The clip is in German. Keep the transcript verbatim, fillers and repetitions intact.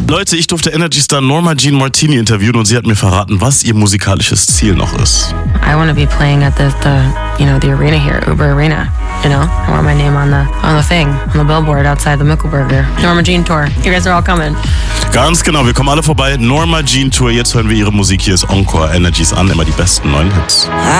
Leute, ich durfte Energy Star Norma Jean Martini interviewen und sie hat mir verraten, was ihr musikalisches Ziel noch ist. I want to be playing at the, the, you know, the arena here, Uber Arena. You know, I want my name on the on the thing, on the billboard outside the Mickelberger Norma Jean Tour. You guys are all coming. Ganz genau, wir kommen alle vorbei. Norma Jean Tour. Jetzt hören wir ihre Musik. Hier ist Encore Energies an, immer die besten neuen Hits.